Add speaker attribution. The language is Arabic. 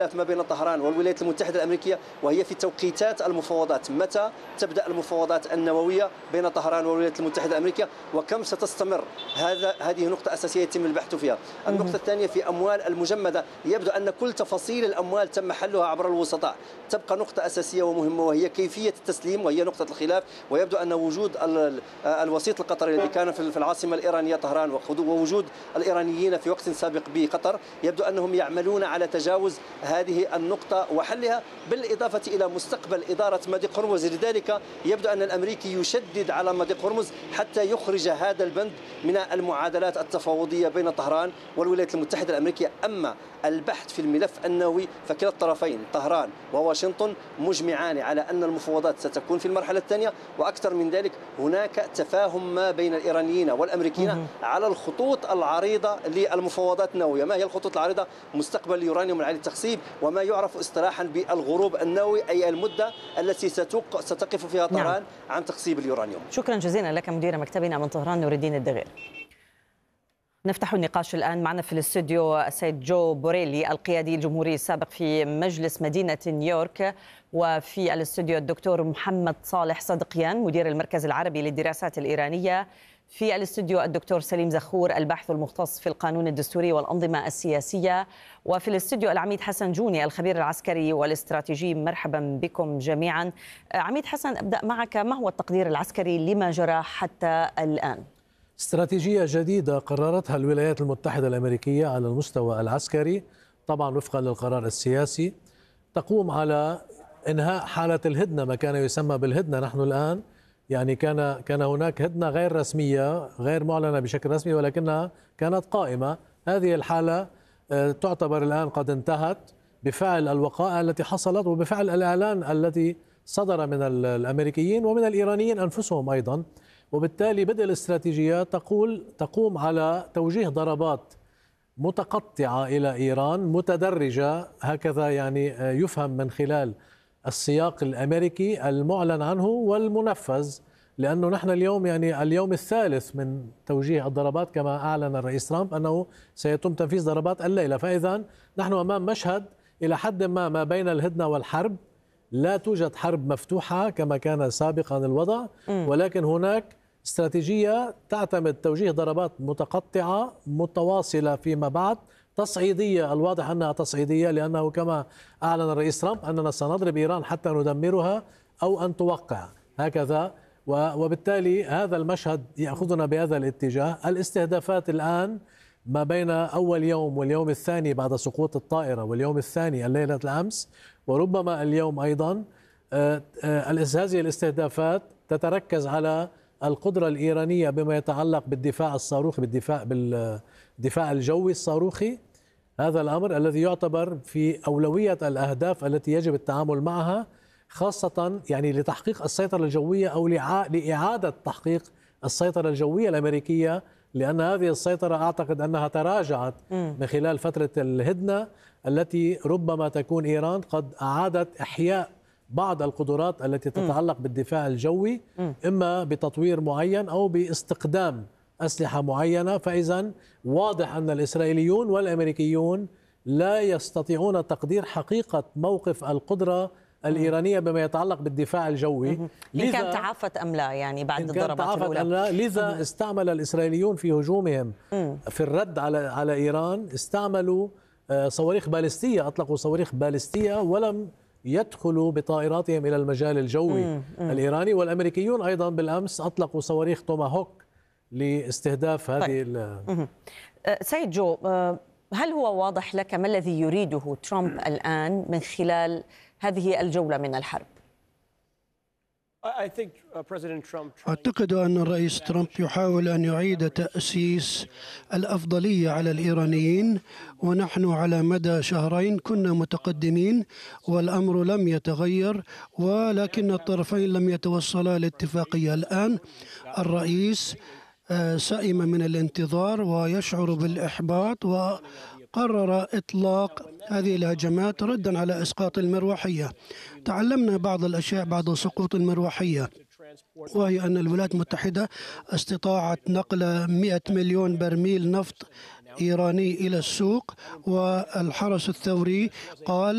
Speaker 1: ما بين طهران والولايات المتحدة الأمريكية، وهي في توقيتات المفاوضات. متى تبدأ المفاوضات النووية بين طهران والولايات المتحدة الأمريكية وكم ستستمر؟ هذه نقطة أساسية يتم البحث فيها. النقطة الثانية في أموال المجمدة، يبدو أن كل تفاصيل الأموال تم حلها عبر الوسطاء. تبقى نقطة أساسية ومهمة وهي كيفية التسليم، وهي نقطة الخلاف. ويبدو أن وجود الوسيط القطري الذي كان في العاصمة الإيرانية طهران ووجود الإيرانيين في وقت سابق بقطر، يبدو أنهم يعملون على تجاوز هذه النقطة وحلها، بالإضافة إلى مستقبل إدارة مضيق هرمز. لذلك يبدو أن الأمريكي يشدد على مضيق هرمز حتى يخرج هذا البند من المعادلات التفاوضية بين طهران والولايات المتحدة الأمريكية. أما البحث في الملف النووي فكلا الطرفين طهران وواشنطن مجمعان على أن المفاوضات ستكون في المرحلة الثانية، وأكثر من ذلك هناك تفاهم ما بين الإيرانيين والأمريكيين على الخطوط العريضة للمفاوضات النووية. ما هي الخطوط العريضة؟ مستقبل اليورانيوم العالي التخصيب، وما يعرف اصطلاحا بالغروب النووي، أي المدة التي ستقف فيها طهران عن تخصيب اليورانيوم.
Speaker 2: شكرا جزيلا لك مدير مكتبنا من طهران نور الدين الدغير. نفتح النقاش الآن. معنا في الاستوديو السيد جو بوريلي القيادي الجمهوري السابق في مجلس مدينة نيويورك، وفي الاستوديو الدكتور محمد صالح صدقيان مدير المركز العربي للدراسات الإيرانية، في الاستوديو الدكتور سليم زخور الباحث المختص في القانون الدستوري والأنظمة السياسية، وفي الاستوديو العميد حسن جوني الخبير العسكري والاستراتيجي. مرحبا بكم جميعا. عميد حسن، أبدأ معك. ما هو التقدير العسكري لما جرى حتى الآن؟
Speaker 3: استراتيجية جديدة قررتها الولايات المتحدة الأمريكية على المستوى العسكري، طبعا وفقا للقرار السياسي، تقوم على إنهاء حالة الهدنة، ما كان يسمى بالهدنة. نحن الآن يعني كان هناك هدنة غير رسمية غير معلنة بشكل رسمي، ولكنها كانت قائمة. هذه الحالة تعتبر الآن قد انتهت بفعل الوقائع التي حصلت وبفعل الإعلان الذي صدر من الأمريكيين ومن الإيرانيين أنفسهم أيضا. وبالتالي بدء الاستراتيجية تقوم على توجيه ضربات متقطعة إلى إيران متدرجة، هكذا يعني يفهم من خلال السياق الأمريكي المعلن عنه والمنفذ، لأنه نحن اليوم يعني اليوم الثالث من توجيه الضربات، كما أعلن الرئيس ترامب أنه سيتم تنفيذ ضربات الليلة. فإذا نحن أمام مشهد إلى حد ما بين الهدنة والحرب. لا توجد حرب مفتوحة كما كان سابقا الوضع، ولكن هناك استراتيجية تعتمد توجيه ضربات متقطعة متواصلة فيما بعد، تصعيدية. الواضح أنها تصعيدية، لأنه كما أعلن الرئيس ترامب أننا سنضرب إيران حتى ندمرها أو أن توقع هكذا. وبالتالي هذا المشهد يأخذنا بهذا الاتجاه. الاستهدافات الآن ما بين أول يوم واليوم الثاني بعد سقوط الطائرة، واليوم الثاني الليلة الأمس، وربما اليوم أيضا، هذه الاستهدافات تتركز على القدرة الإيرانية بما يتعلق بالدفاع الصاروخي، بالدفاع الجوي الصاروخي. هذا الأمر الذي يعتبر في أولوية الأهداف التي يجب التعامل معها، خاصة يعني لتحقيق السيطرة الجوية أو لإعادة تحقيق السيطرة الجوية الأمريكية، لأن هذه السيطرة أعتقد أنها تراجعت من خلال فترة الهدنة التي ربما تكون إيران قد أعادت إحياء بعض القدرات التي تتعلق بالدفاع الجوي، إما بتطوير معين أو باستقدام أسلحة معينة. فإذا واضح أن الإسرائيليون والأمريكيون لا يستطيعون تقدير حقيقة موقف القدرة الإيرانية بما يتعلق بالدفاع الجوي.
Speaker 2: إن كان تعافت أم لا، يعني بعد الضربات الأولى.
Speaker 3: لذا استعمل الإسرائيليون في هجومهم في الرد على إيران، استعملوا صواريخ باليستية، أطلقوا صواريخ باليستية ولم يدخلوا بطائراتهم إلى المجال الجوي الإيراني. والأمريكيون أيضا بالأمس أطلقوا صواريخ توماهوك لاستهداف هذه
Speaker 2: سيد جو، هل هو واضح لك ما الذي يريده ترامب الآن من خلال هذه الجولة من الحرب؟
Speaker 4: أعتقد أن الرئيس ترامب يحاول أن يعيد تأسيس الأفضلية على الإيرانيين، ونحن على مدى شهرين كنا متقدمين والأمر لم يتغير، ولكن الطرفين لم يتوصلا لاتفاقية. الآن الرئيس سئم من الانتظار ويشعر بالإحباط، وقرر إطلاق هذه الهجمات ردا على إسقاط المروحية. تعلمنا بعض الأشياء بعد سقوط المروحية، وهي أن الولايات المتحدة استطاعت نقل 100 مليون برميل نفط إيراني إلى السوق، والحرس الثوري قال